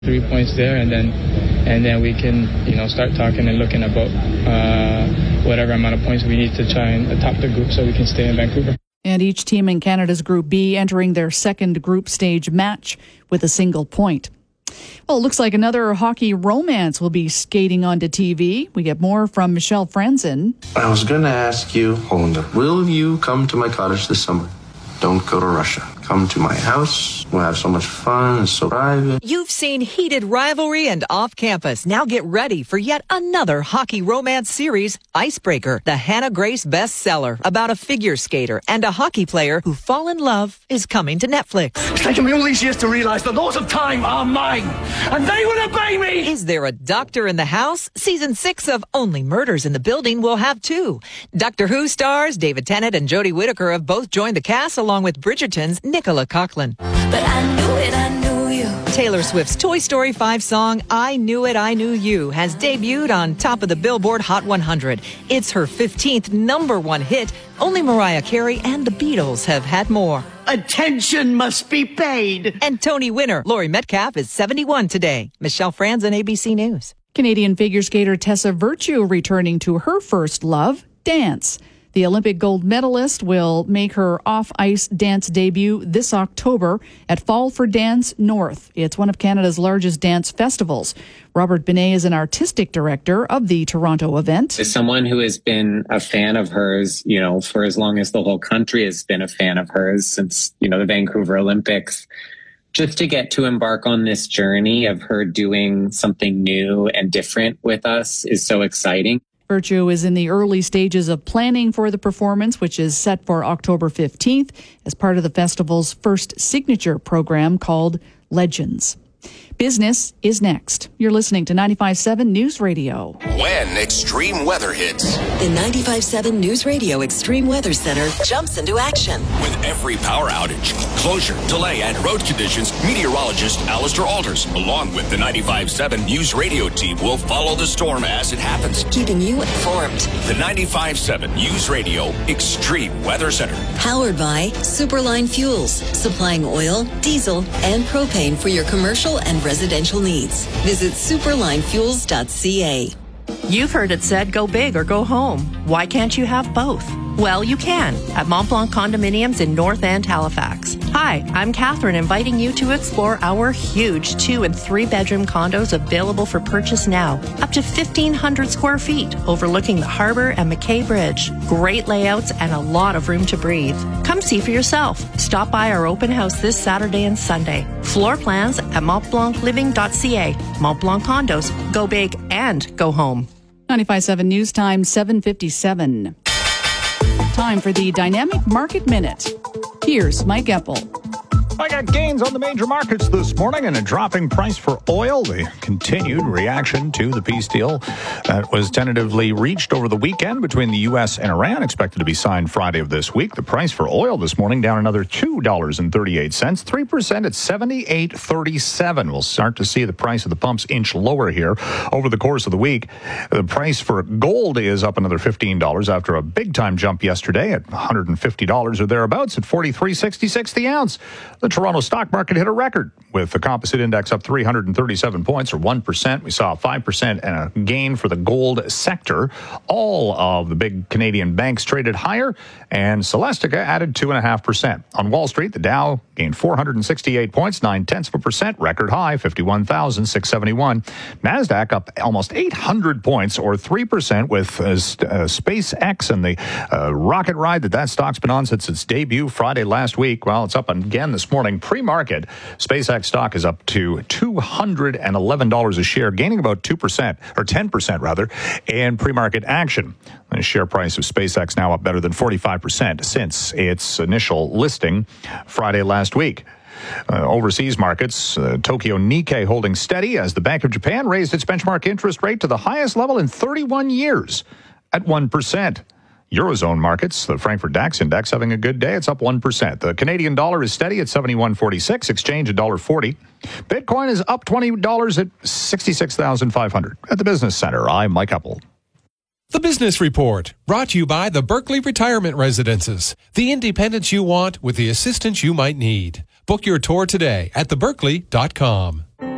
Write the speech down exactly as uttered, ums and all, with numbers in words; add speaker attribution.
Speaker 1: three points there, and then and then we can, you know, start talking and looking about uh, whatever amount of points we need to try and top the group so we can stay in Vancouver.
Speaker 2: And each team in Canada's Group B entering their second group stage match with a single point. Well, it looks like another hockey romance will be skating onto T V. We get more from Michelle Franzen.
Speaker 3: I was going to ask you, Hollander, will you come to my cottage this summer? Don't go to Russia. Come to my house. We'll have so much fun. It's so private.
Speaker 4: You've seen heated rivalry and off-campus. Now get ready for yet another hockey romance series, Icebreaker, the Hannah Grace bestseller about a figure skater and a hockey player who fall in love, is coming to Netflix.
Speaker 5: It's taken me all these years to realize the laws of time are mine, and they will obey me.
Speaker 4: Is there a doctor in the house? Season six of Only Murders in the Building will have two. Doctor Who stars David Tennant and Jodie Whittaker have both joined the cast, along with Bridgerton's Nicola Coughlan.
Speaker 6: But I knew it, I knew you.
Speaker 4: Taylor Swift's Toy Story five song, I Knew It, I Knew You, has debuted on top of the Billboard Hot one hundred. It's her fifteenth number one hit. Only Mariah Carey and the Beatles have had more.
Speaker 5: Attention must be paid.
Speaker 4: And Tony winner Laurie Metcalf is seventy-one today. Michelle Franzen, A B C News.
Speaker 2: Canadian figure skater Tessa Virtue returning to her first love, dance. The Olympic gold medalist will make her off-ice dance debut this October at Fall for Dance North. It's one of Canada's largest dance festivals. Robert Binet is an artistic director of the Toronto event.
Speaker 7: As someone who has been a fan of hers, you know, for as long as the whole country has been a fan of hers since, you know, the Vancouver Olympics, just to get to embark on this journey of her doing something new and different with us is so exciting.
Speaker 2: Virtue is in the early stages of planning for the performance, which is set for October fifteenth as part of the festival's first signature program called Legends. Business is next. You're listening to ninety-five point seven News Radio.
Speaker 8: When extreme weather hits,
Speaker 9: the ninety-five point seven News Radio Extreme Weather Center jumps into action.
Speaker 8: With every power outage, closure, delay, and road conditions, meteorologist Alistair Alters, along with the ninety-five point seven News Radio team, will follow the storm as it happens,
Speaker 9: keeping you informed.
Speaker 8: The ninety-five point seven News Radio Extreme Weather Center.
Speaker 9: Powered by Superline Fuels, supplying oil, diesel, and propane for your commercial and residential needs. Visit superline fuels dot c a.
Speaker 10: You've heard it said, go big or go home. Why can't you have both? Well, you can at Mont Blanc Condominiums in North End, Halifax. Hi, I'm Catherine, inviting you to explore our huge two and three bedroom condos available for purchase now. Up to fifteen hundred square feet, overlooking the harbor and McKay Bridge. Great layouts and a lot of room to breathe. Come see for yourself. Stop by our open house this Saturday and Sunday. Floor plans at mont blanc living dot c a. Mont Blanc Condos. Go big and go home.
Speaker 2: ninety-five point seven News Time, seven fifty-seven. Time for the Dynamic Market Minute. Here's Mike Epple.
Speaker 11: I got gains on the major markets this morning and a dropping price for oil. The continued reaction to the peace deal that was tentatively reached over the weekend between the U S and Iran, expected to be signed Friday of this week. The price for oil this morning down another two dollars and thirty-eight cents, three percent at seventy-eight thirty-seven. We'll start to see the price of the pumps inch lower here over the course of the week. The price for gold is up another fifteen dollars after a big-time jump yesterday at one hundred fifty dollars or thereabouts at forty-three sixty-six the ounce. The Toronto stock market hit a record with the composite index up three hundred thirty-seven points or one percent. We saw a five percent and a gain for the gold sector. All of the big Canadian banks traded higher, and Celestica added two point five percent. On Wall Street, the Dow gained four hundred sixty-eight points, nine tenths of a percent, record high, fifty-one thousand six hundred seventy-one. NASDAQ up almost eight hundred points or three percent with uh, uh, SpaceX and the uh, rocket ride that that stock's been on since its debut Friday last week. Well, it's up again this morning. Pre-market, SpaceX stock is up to two hundred eleven dollars a share, gaining about two percent, or ten percent rather, in pre-market action. The share price of SpaceX now up better than forty-five percent since its initial listing Friday last week. Uh, overseas markets, uh, Tokyo Nikkei holding steady as the Bank of Japan raised its benchmark interest rate to the highest level in thirty-one years at one percent. Eurozone markets, the Frankfurt DAX index having a good day. It's up one percent. The Canadian dollar is steady at seventy-one forty-six, exchange at one dollar forty. Bitcoin is up twenty dollars at sixty-six thousand five hundred. At the Business Center, I'm Mike Epple.
Speaker 12: The Business Report, brought to you by the Berkeley Retirement Residences. The independence you want with the assistance you might need. Book your tour today at the berkeley dot com.